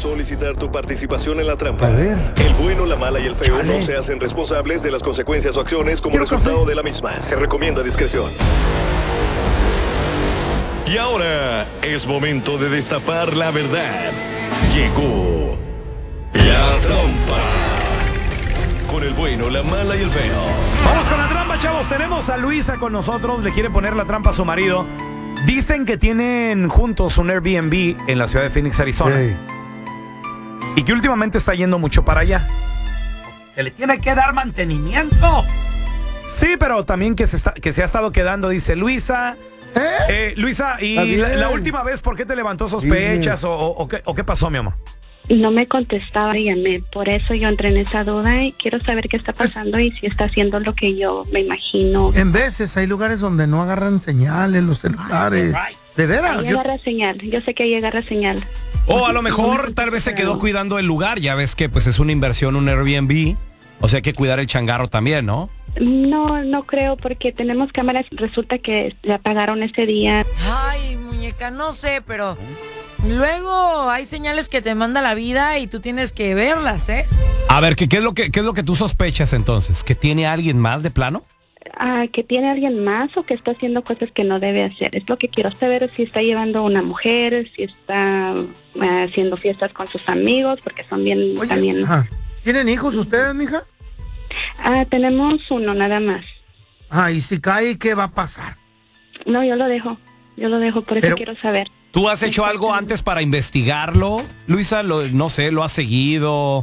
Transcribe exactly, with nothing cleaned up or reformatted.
solicitar tu participación en la trampa. A ver. El bueno, la mala y el feo Chale. no se hacen responsables de las consecuencias o acciones como Quiero resultado café. de la misma. Se recomienda discreción. Y ahora es momento de destapar la verdad. Llegó la trampa. Con el bueno, la mala y el feo. Vamos con la trampa, chavos. Tenemos a Luisa con nosotros. Le quiere poner la trampa a su marido. Dicen que tienen juntos un Airbnb en la ciudad de Phoenix, Arizona. Ey. Y que últimamente está yendo mucho para allá. Que le tiene que dar mantenimiento. Sí, pero también que se, está, que se ha estado quedando, dice Luisa. ¿Eh? Eh, Luisa, Está y la, bien. la última vez, ¿por qué te levantó sospechas Dime. o, o, o qué, o qué pasó, mi amor? No me contestaba y llamé, por eso yo entré en esa duda y quiero saber qué está pasando y si está haciendo lo que yo me imagino. En veces hay lugares donde no agarran señales los celulares. De veras. Ahí Yo- agarra señal, yo sé que ahí agarra señal. O a lo mejor tal vez se quedó cuidando el lugar. Ya ves que pues es una inversión, un Airbnb. O sea hay que cuidar el changarro también, ¿no? No, no creo porque tenemos cámaras, resulta que le apagaron ese día. Ay, muñeca, no sé, pero luego hay señales que te manda la vida y tú tienes que verlas, ¿eh? A ver, ¿qué, qué, es lo que, ¿qué es lo que tú sospechas entonces? ¿Que tiene alguien más de plano? Ah, que tiene alguien más o que está haciendo cosas que no debe hacer. Es lo que quiero saber, si está llevando a una mujer, si está ah, haciendo fiestas con sus amigos, porque son bien Oye, también. ajá. ¿Tienen hijos ustedes, mija? Ah, tenemos uno nada más. Ah, y si cae, ¿qué va a pasar? No, yo lo dejo, yo lo dejo, por eso Pero- quiero saber. ¿Tú has hecho algo antes para investigarlo? Luisa, lo, no sé, ¿lo has seguido?